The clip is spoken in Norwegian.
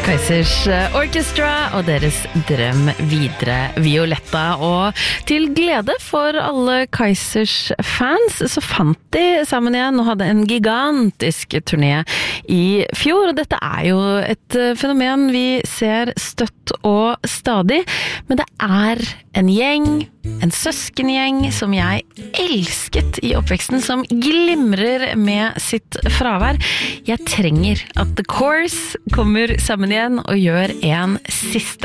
Kaizers Orchestra og deres drøm videre Violetta, og til glede for alle Kaizers fans så fant de sammen igjen og hadde en gigantisk turné i fjor, og dette jo et fenomen vi ser støtt og stadig, men det en gjeng, en søskengjeng som jeg elsket i oppveksten, som glimrer med sitt fravær. Jeg trenger at The Course kommer sammen igjen og gjør en siste